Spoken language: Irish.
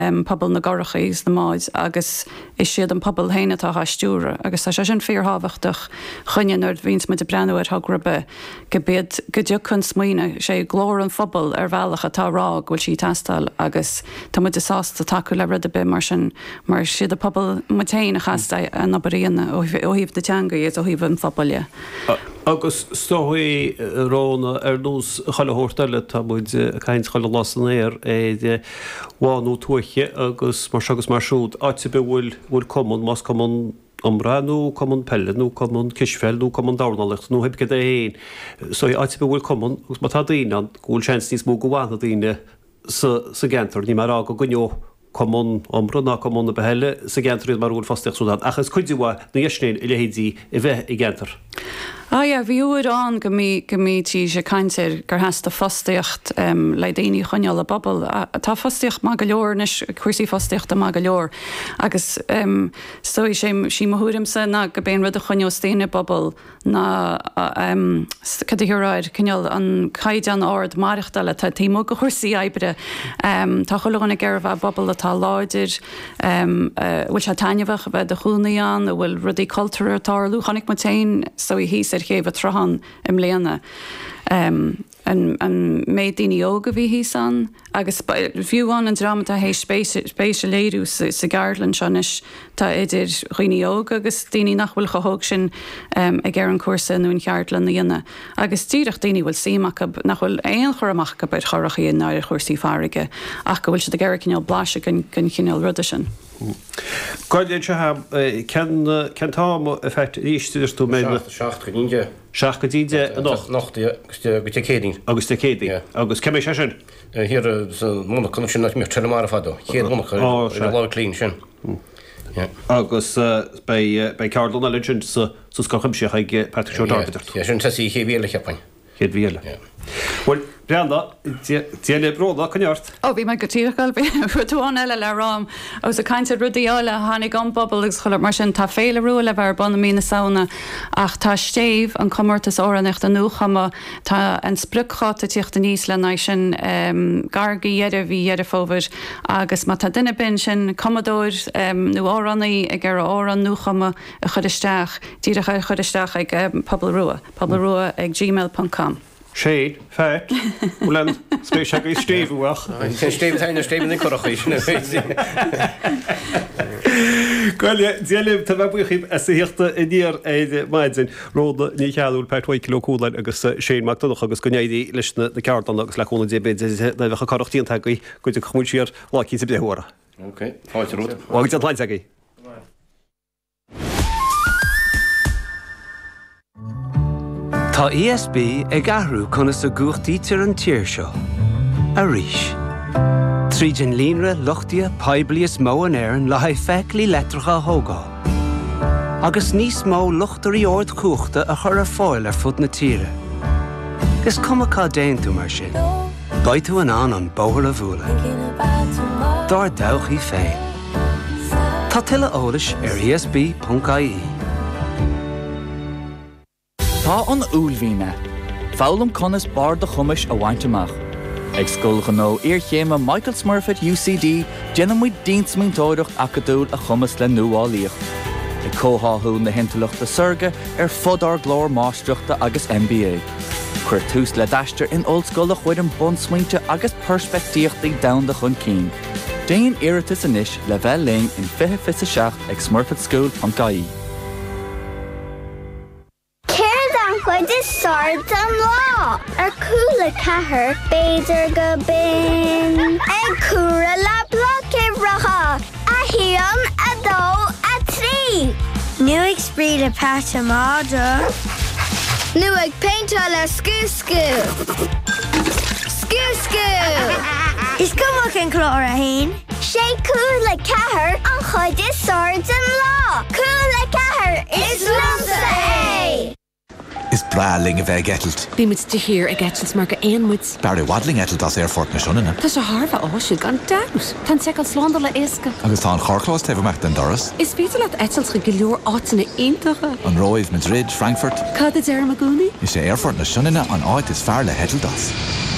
pobl na gorachas na máid agus is siad an pobl héine tá stúra agus tá sé sin fíorhabhachtach chuinean ar víns me de breúir thug grube go bead go dtí chun smaoine sé glór an phobal ar bhealach atá rá bhfuil sí testal agus tá mu desásta taú le rud a bit mar sin mar siad a pobl mutéin a chasta an abaríanana óhíomh de teanga is óhíomh an phobaile. Agus stohui róna nús chailehórtaile tá muid caiint chaile lasan éir bháinú tuaiche agus mar segus marsúd áte be bhfuil common más common amranú common pellenú common kisfelú common dánalicht nó heb get héin so áte be bhfuil common gus má tá daine an gúil seans níos mú go bhhainna daine sa gentar ní mar á go gneo common amruna common na behelle sa gentar mar úl fasteach súdan achas chuidíhá na dhéisnéin i lehéidí I bheith I gentar. Ja, bhí uair an go mí tí sé caiintear gur heasta fostaíocht le daoine chuineal a bobbal. Tá fostaíocht má go leor nis cuasaí fostaíocht a má go leor. Agus stoi sé sí mothúrimsa na go béon rud a chuineal staine bobbal na cadíráid cineal an caiid an áard marachtaile tá tímó go chuirsaí aibre. Tá choláinna ggéirbh bobbal atá láidir bhfuil se tainehah a bheith de chúnaíán a bhfuil rudí cultúr atálú chanig mutain so I hí chéh a trohan im léana. An méid daoine óga bhí hí san, agus bhiúháin an drama a hééis spéise léirú sa Garland seanis tá idir chuoine óga agus daoine nachhfuil chothóg sin a ggéir an cuasa nó an cheartlan na dhéine. Agus tíireach daoine bhfuil síach nachhfuil éon chur amach go beid chorachaí ná a chuirsaí farige ach go bhfuil se de ggéir cinneal blaise gan cinneal ruda sin. Gáil se ha cen tá effect ístúidir tú mé seach go díide go céding agus de céding agus ce sé sin hir mna chu sin mé tremara fadó chéad lá clean sin agus bei Carlna legend sa scacham se ag Patrick Short sin tasí chéhhéle chepain chéad bhíle Well Brenda, tíana bróda chuneart? Bhí me go tíochail chuúáin eile le rám agus a caiinte rudíáile hánig an bobbal agus choir mar sin tá féle rúil le bhar banna mína saona ach tá stéh an comórtas árannecht an nuchama tá an spruchat a tíocht an níos le na sin gargaí idir bhí idir fóbhar agus má tá duine bin sin commodóir nó árannaí ag ar áran nuchama a chudisteach tíirecha chudisteach ag pobl rua ag gmail.com. Shade, fat, Ulan, spéis go Steve uach. Steve na Steve chochis. Goile déalim tá bhbuchim a saíochta I níor éiad maidzin róda ní cheadúil per 2 kilóúlain agus séachach agus gonéí leis na ceartan agus leúna débé na bheitcha chochtííonnta goí go chmú siar láí sa bléhra. Ok, fáilte rúd. Agus an lein agaí. Tá ESB ag ahrú chuna sa gúchtaí tir an tíir seo. A ríis. Trídin línre lochtia peblias mó an éireann le haid feic lí letracha thógá. Agus níos mó luchtarí ord cuachta a chur ar fáil ar fud na tíre. Gus cumachá déantú mar sin. Baid tú an bóthar a bhúla. Dar dawchaí féin. Tá tuile eolais ar esb.ie. Tá an úlhíne. Fálam conas bar de chumis a bhainteach. Ag scoilcha nó chéime Michael Smurfit UCD genamid dínsmíntóireacht acadúil a chumas le nuálaíocht. Ag cóthú na hintalachta surga ar fodar glór máisteachta agus MBA. Chuir tús le daistear in oldscoil a chuid an bonsmaointe agus perspectíochtaí damda chun cín. Déan iiritas inis le bheith léing in 26 ag smurfitschool.ie. Chuid is sard an lá ar cúla cethir béidir go bin ag cúra le blocibhreacha a híon a dó a trí. Nu ag spríd a páte máda. Nu ag peintá le scú. Is cumach an chlór a hain? Sé cúla cethir an chuid is sard an lá. Cúla cethir is lumsa é. Is braling a bheith getalt. Bí mit de hir a getalt mar go éonmuid. Barry wadling getalt as airfort na siúna. Tá sé Harfa áisiú gan daus. Tá seáil slánda le éasca. Agus tá an chorchlás tefh den doras. Is bíte le etalt go leor átainna iontacha. An Roiv, Madrid, Frankfurt. Cad is ar a magúni? Is sé airfort na siúna an áit is fear le hetalt as.